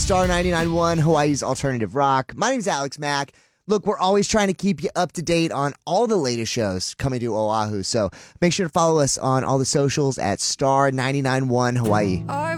Star 99.1, Hawaii's Alternative Rock. My name's Alex Mack. Look, we're always trying to keep you up to date on all the latest shows coming to Oahu. So make sure to follow us on all the socials at Star 99.1 Hawaii.